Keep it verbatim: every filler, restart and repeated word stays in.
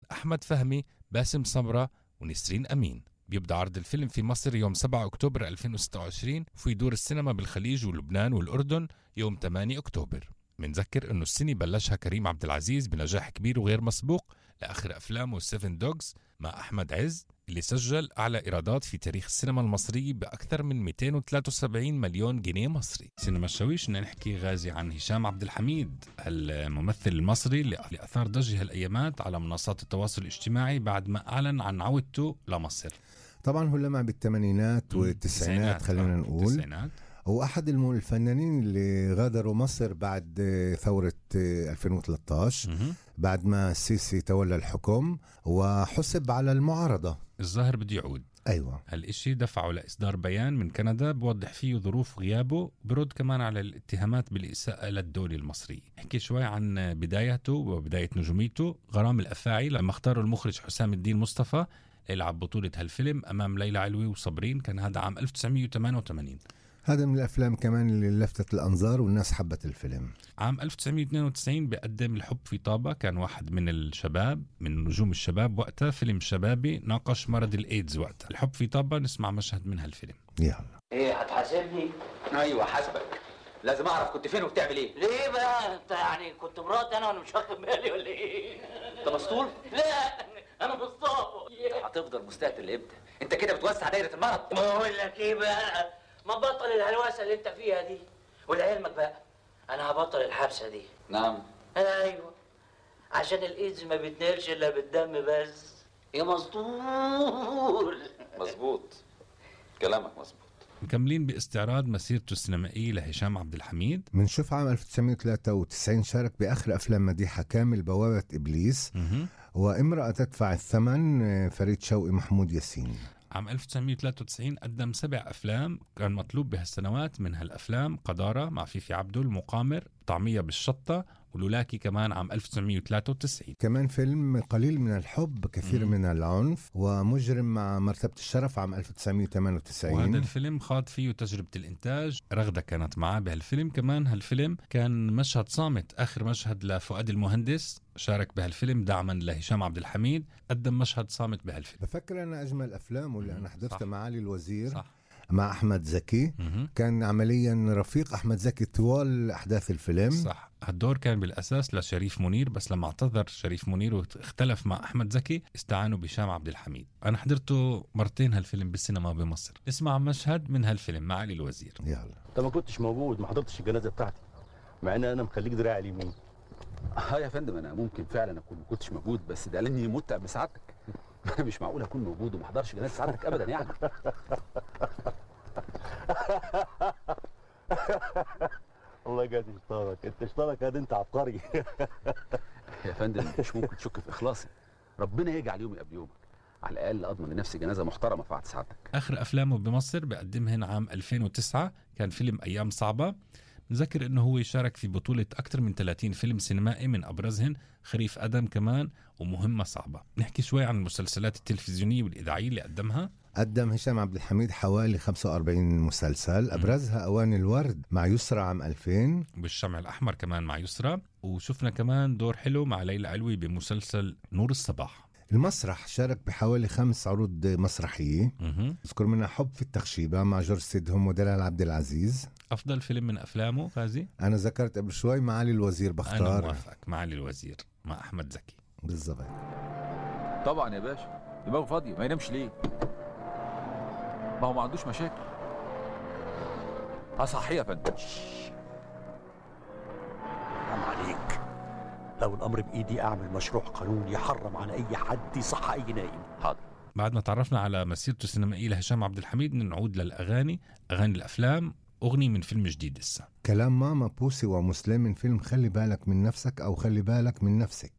أحمد فهمي، باسم سمرة ونسرين أمين. بيبدأ عرض الفيلم في مصر يوم سبعة أكتوبر ألفين وستة وعشرين، وفي دور السينما بالخليج ولبنان والأردن يوم ثمانية أكتوبر. منذكر أنه السنة بلشها كريم عبد العزيز بنجاح كبير وغير مسبوق لآخر أفلامه سيفن دوغز مع أحمد عز، اللي سجل أعلى إيرادات في تاريخ السينما المصرية بأكثر من مئتين وثلاثة وسبعين مليون جنيه مصري. سينما الشويش نحكي غازي عن هشام عبد الحميد، الممثل المصري اللي أثار ضجة هالأيامات على منصات التواصل الاجتماعي بعد ما أعلن عن عودته لمصر. طبعا هو لمع بالثمانينات والتسعينات، خلينا نقول التسعينات. هو أحد الفنانين اللي غادروا مصر بعد ثورة ألفين وثلاثة عشر م- بعد ما السيسي تولى الحكم وحسب على المعارضة. الظاهر بده يعود. أيوة، هالإشي دفعه لإصدار بيان من كندا بوضح فيه ظروف غيابه، برد كمان على الاتهامات بالإساءة للدولة المصرية. نحكي شوي عن بدايته وبداية نجوميته. غرام الأفاعي لما اختاروا المخرج حسام الدين مصطفى يلعب بطولة هالفيلم أمام ليلى علوي وصابرين، كان هذا عام ألف وتسعمية وثمانية وثمانين. هذا من الأفلام كمان اللي لفتت الأنظار والناس حبت الفيلم. عام ألف وتسعمية واثنين وتسعين بيقدم الحب في طابة، كان واحد من الشباب من نجوم الشباب وقتها، فيلم شبابي ناقش مرض الإيدز وقتها. الحب في طابة نسمع مشهد من هالفيلم. يلا. ايه هتحاسبني؟ ايوه حاسبك، لازم اعرف كنت فين وبتعمل ايه. ليه بقى انت يعني كنت مراتي انا وانا مش واخد بالي ولا ايه؟ انت مسطول؟ لا انا مصاب. هتفضل مستهتر لامتى؟ انت كده بتوسع دايره المرض. ما اقول لك ايه بقى، ما بطل الهلوسه اللي انت فيها دي، ولعلمك بقى انا هبطل الحبسه دي. نعم. ايوه، عشان الايدز ما بتنالش الا بالدم بس يا مسطول. مظبوط، كلامك مظبوط. مكملين باستعراض مسيرته السينمائية لهشام عبد الحميد. منشوف عام ألف وتسعمية وثلاثة وتسعين شارك بآخر أفلام مديحة كامل، بوابة إبليس، م- وامرأة تدفع الثمن، فريد شوقي، محمود ياسين. عام ألف وتسعمية وثلاثة وتسعين قدم سبع أفلام كان مطلوب بهالسنوات، من هالأفلام قدارة مع فيفي عبده، المقامر، طعمية بالشطة، ولولاكي كمان عام ألف وتسعمية وثلاثة وتسعين. كمان فيلم قليل من الحب كثير مم. من العنف، ومجرم مع مرتبة الشرف عام ألف وتسعمية وثمانية وتسعين. وهذا الفيلم خاض فيه تجربة الإنتاج، رغدة كانت معاه بهالفيلم. كمان هالفيلم كان مشهد صامت، آخر مشهد لفؤاد المهندس شارك بهالفيلم دعما لهشام عبد الحميد، قدم مشهد صامت بهالفيلم. بفكر أنا أجمل أفلام اللي أنا حضرتها معالي الوزير، صح. مع أحمد زكي. مه. كان عمليا رفيق أحمد زكي طوال أحداث الفيلم. صح، هالدور كان بالأساس لشريف منير، بس لما اعتذر شريف منير واختلف مع أحمد زكي استعانوا بهشام عبد الحميد. أنا حضرته مرتين هالفيلم بالسينما بمصر. نسمع مشهد من هالفيلم معالي الوزير. يلا. أنت ما كنتش موجود، ما حضرتش الجنازة بتاعتي، مع أن أنا مخليك دراعي اليمين. اه يا فندم، انا ممكن فعلا اكون ما كنتش موجود، بس ده لاني متع بسعادتك. مش معقول اكون موجود وما احضرش جنازه سعادتك ابدا يعني. الله يجازي شطارك، انت شطارك هذا، انت عبقري. يا فندم مش ممكن تشك في اخلاصي، ربنا يجعل يومي قبل يومك، على الاقل اضمن لنفسي جنازه محترمه في عهد سعادتك. آخر أفلامه بمصر بقدمهن عام ألفين وتسعة، كان فيلم أيام صعبة. نذكر انه هو يشارك في بطولة اكثر من ثلاثين فيلم سينمائي، من ابرزهن خريف ادم كمان ومهمة صعبة. نحكي شوي عن المسلسلات التلفزيونية والاذاعية اللي قدمها. قدم هشام عبد الحميد حوالي خمسة وأربعين مسلسل، ابرزها اواني الورد مع يسرى عام ألفين، بالشمع الاحمر كمان مع يسرى، وشفنا كمان دور حلو مع ليلى علوي بمسلسل نور الصباح. المسرح شارك بحوالي خمس عروض مسرحية، مه. اذكر منها حب في التخشيبة مع جورج سيدهم ودلال عبد العزيز. افضل فيلم من افلامه غازي؟ انا ذكرت قبل شوي معالي الوزير، بختار. انا موافق، معالي الوزير مع احمد زكي. بالضبط. طبعا يا باشا، دماغه فاضيه، ما ينامش ليه؟ ما هو ما عندوش مشاكل. اصحي يا فندم. حرام عليك، لو الامر بايدي اعمل مشروع قانون يحرم على اي حد يصح اي نايم. حاضر. بعد ما تعرفنا على مسيرته السينمائية لهشام عبد الحميد، نعود للاغاني، اغاني الافلام. اغني من فيلم جديد لسه، كلام ماما بوسي ومسلم من فيلم خلي بالك من نفسك او خلي بالك من نفسك.